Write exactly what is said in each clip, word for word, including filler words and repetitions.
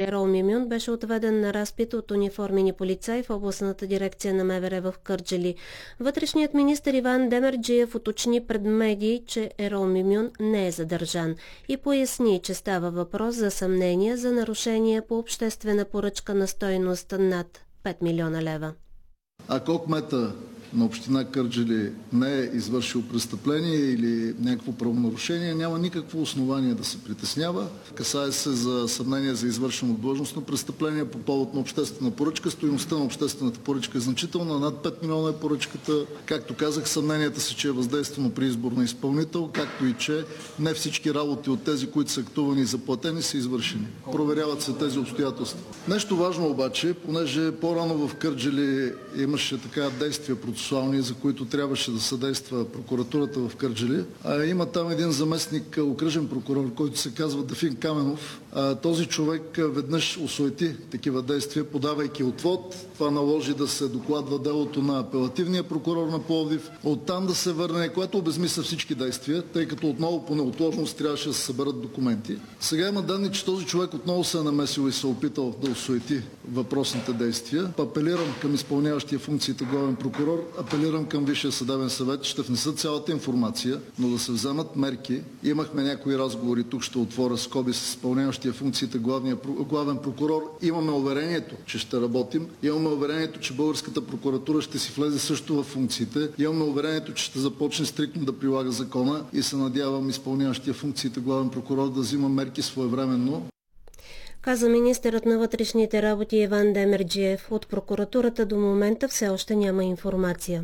Ерол Мюмюн беше отведен на разпит от униформени полицаи в областната дирекция на МВР в Кърджали. Вътрешният министър Иван Демерджиев уточни пред медии, че Ерол Мюмюн не е задържан и поясни, че става въпрос за съмнение за нарушение по обществена поръчка на стойност над пет милиона лева. Ако кмета на община Кърджали не е извършил престъпление или някакво правонарушение, няма никакво основание да се притеснява. Касае се за съмнение за извършено длъжностно престъпление по повод на обществена поръчка. Стойността на обществената поръчка е значителна, над пет милиона е поръчката. Както казах, съмненията си, че е въздействано при избор на изпълнител, както и че не всички работи от тези, които са актувани и заплатени, са извършени. Проверяват се тези обстоятелства. Нещо важно обаче, понеже по-рано в Кърджали имаше така действия процесуални, за които трябваше да съдейства прокуратурата в Кърджали. А, има там един заместник окръжен прокурор, който се казва Дафин Каменов. А, този човек веднъж осуети такива действия, подавайки отвод. Това наложи да се докладва делото на апелативния прокурор на Пловдив. Оттам да се върне, което обезмисля всички действия, тъй като отново по неотложност трябваше да се съберат документи. Сега има данни, че този човек отново се е намесил и се е опитал да осуети въпросните действия. Апелирам към изпълняващия функциите главен прокурор, апелирам към Висшия съдебен съвет, ще внесат цялата информация, но да се вземат мерки. Имахме някои разговори, тук ще отворя скоби с изпълняващия функциите главния, главен прокурор. Имаме уверението, че ще работим. Имаме уверението, че българската прокуратура ще си влезе също в функциите. Имаме уверението, че ще започне стриктно да прилага закона и се надявам изпълняващия функциите главен прокурор да взима мерки своевременно. Каза министърът на вътрешните работи Иван Демерджиев. От прокуратурата до момента все още няма информация.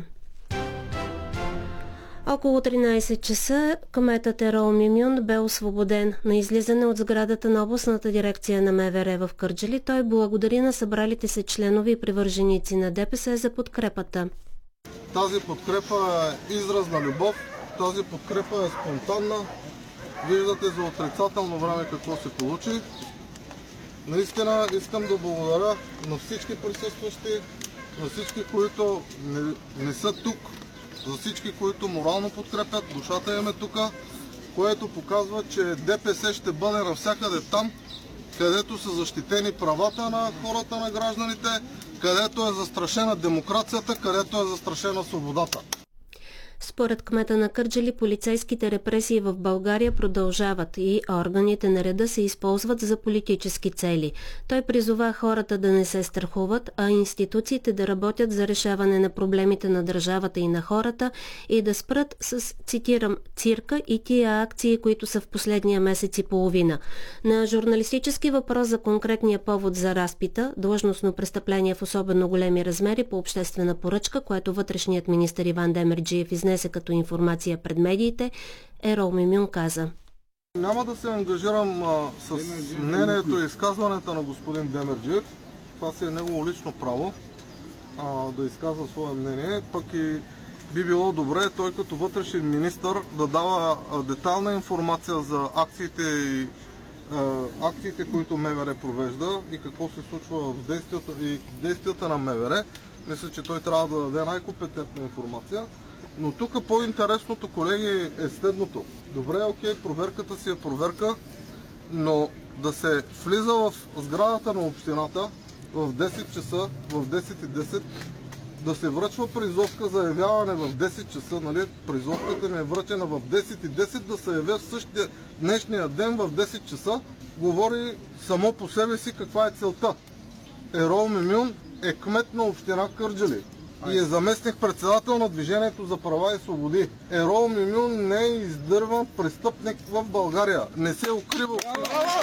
Около тринайсет часа кметът Ерол Мюмюн бе освободен. На излизане от сградата на областната дирекция на МВР в Кърджали той благодари на събралите се членове и привърженици на ДПС за подкрепата. Тази подкрепа е израз на любов, тази подкрепа е спонтанна. Виждате за отрицателно време какво се получи. Наистина искам да благодаря на всички присъстващи, на всички, които не, не са тук, за всички, които морално подкрепят, душата им е тук, което показва, че ДПС ще бъде навсякъде там, където са защитени правата на хората, на гражданите, където е застрашена демокрацията, където е застрашена свободата. Според кмета на Кърджали, полицейските репресии в България продължават и органите на реда се използват за политически цели. Той призова хората да не се страхуват, а институциите да работят за решаване на проблемите на държавата и на хората и да спрат с, цитирам, цирка и тия акции, които са в последния месец и половина. На журналистически въпрос за конкретния повод за разпита, длъжностно престъпление в особено големи размери по обществена поръчка, което вътрешният министър Иван Демерджиев изнесе като информация пред медиите, Ерол Мюмюн каза: Няма да се ангажирам а, с мнението и изказването на господин Демерджиев. Това си е негово лично право а, да изказва свое мнение. Пък и би било добре той като вътрешен министър да дава а, детална информация за акциите, и, а, акциите, които МВР провежда и какво се случва в действията, и действията на МВР. Мисля, че той трябва да даде най-компетентна информация. Но тук по-интересното, колеги, е следното. Добре, окей, проверката си е проверка, но да се влиза в сградата на общината в десет часа, в десет и десет, да се връчва призовка за явяване в десет часа, нали? Призовката ми е връчена в десет и десет, да се явя в същия днешния ден в десет часа, говори само по себе си каква е целта. Ерол Мюмюн е кмет на община Кърджали и е заместник председател на Движението за права и свободи. Ерол Мюмюн не е издърван престъпник в България. Не се укрива от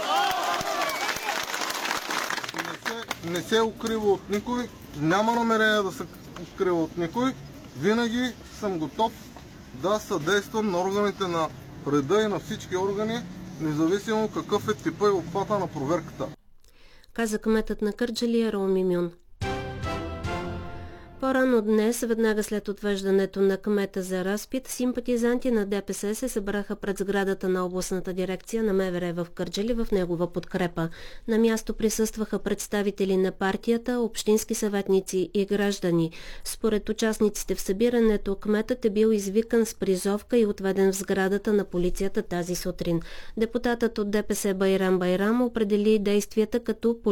не се, не се укрива от никой. Няма намерение да се укрива от никой. Винаги съм готов да съдействам на органите на реда и на всички органи, независимо какъв е типа и обхвата на проверката. Каза кметът на Кърджали Ерол Мюмюн. По-рано днес, веднага след отвеждането на кмета за разпит, симпатизанти на ДПС се събраха пред сградата на областната дирекция на МВР в Кърджали в негова подкрепа. На място присъстваха представители на партията, общински съветници и граждани. Според участниците в събирането, кметът е бил извикан с призовка и отведен в сградата на полицията тази сутрин. Депутатът от ДПС Байрам Байрам определи действията като